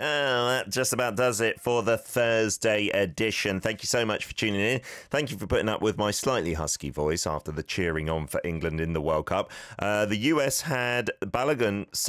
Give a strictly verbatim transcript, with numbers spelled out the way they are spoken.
Oh, that just about does it for the Thursday edition. Thank you so much for tuning in. Thank you for putting up with my slightly husky voice after the cheering on for England in the World Cup. Uh, the U S had Balogun